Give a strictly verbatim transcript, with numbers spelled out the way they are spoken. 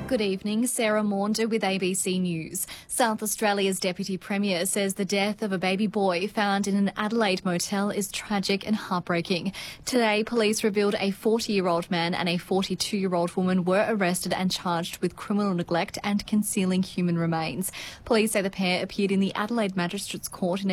Good evening, Sarah Maunder with A B C News. South Australia's Deputy Premier says the death of a baby boy found in an Adelaide motel is tragic and heartbreaking. Today, police revealed a forty-year-old man and a forty-two-year-old woman were arrested and charged with criminal neglect and concealing human remains. Police say the pair appeared in the Adelaide Magistrates Court in